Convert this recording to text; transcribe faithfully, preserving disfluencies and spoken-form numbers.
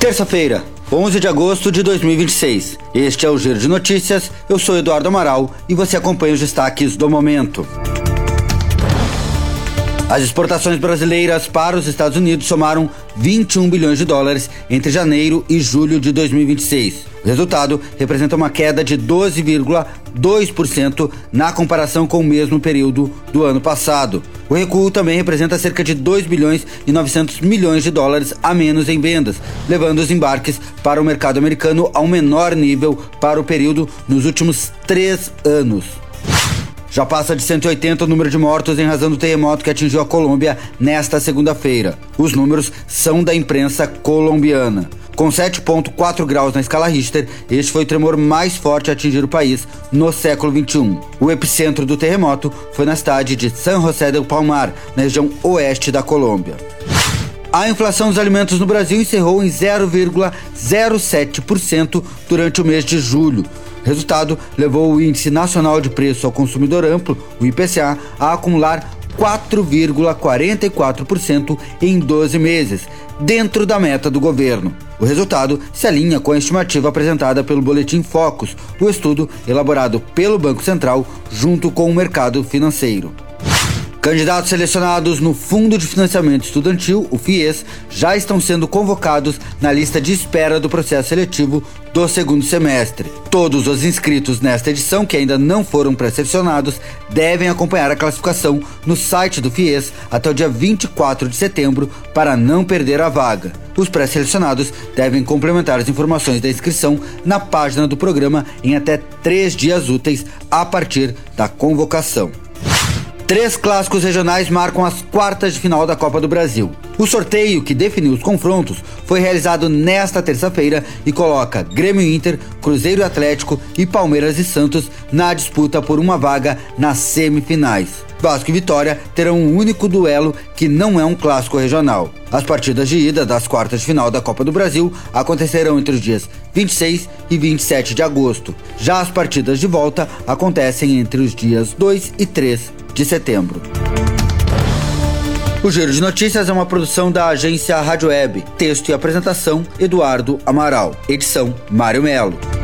Terça-feira, onze de agosto de dois mil e vinte e seis. Este é o Giro de Notícias. Eu sou Eduardo Amaral e você acompanha os destaques do momento. As exportações brasileiras para os Estados Unidos somaram vinte e um bilhões de dólares entre janeiro e julho de dois mil e vinte e seis. O resultado representa uma queda de doze vírgula dois por cento na comparação com o mesmo período do ano passado. O recuo também representa cerca de dois bilhões e novecentos milhões de dólares a menos em vendas, levando os embarques para o mercado americano ao menor nível para o período nos últimos três anos. Já passa de cento e oitenta o número de mortos em razão do terremoto que atingiu a Colômbia nesta segunda-feira. Os números são da imprensa colombiana. Com sete vírgula quatro graus na escala Richter, este foi o tremor mais forte a atingir o país no século vinte e um. O epicentro do terremoto foi na cidade de San José del Palmar, na região oeste da Colômbia. A inflação dos alimentos no Brasil encerrou em zero vírgula zero sete por cento durante o mês de julho. O resultado levou o Índice Nacional de Preço ao Consumidor Amplo, o I P C A, a acumular quatro vírgula quarenta e quatro por cento em doze meses, dentro da meta do governo. O resultado se alinha com a estimativa apresentada pelo Boletim Focus, o estudo elaborado pelo Banco Central junto com o mercado financeiro. Candidatos selecionados no Fundo de Financiamento Estudantil, o FIES, já estão sendo convocados na lista de espera do processo seletivo do segundo semestre. Todos os inscritos nesta edição, que ainda não foram pré-selecionados, devem acompanhar a classificação no site do FIES até o dia vinte e quatro de setembro para não perder a vaga. Os pré-selecionados devem complementar as informações da inscrição na página do programa em até três dias úteis a partir da convocação. Três clássicos regionais marcam as quartas de final da Copa do Brasil. O sorteio que definiu os confrontos foi realizado nesta terça-feira e coloca Grêmio e Inter, Cruzeiro e Atlético e Palmeiras e Santos na disputa por uma vaga nas semifinais. Vasco e Vitória terão um único duelo que não é um clássico regional. As partidas de ida das quartas de final da Copa do Brasil acontecerão entre os dias vinte e seis e vinte e sete de agosto. Já as partidas de volta acontecem entre os dias dois e três de setembro. O Giro de Notícias é uma produção da agência Rádio Web. Texto e apresentação, Eduardo Amaral. Edição, Mário Melo.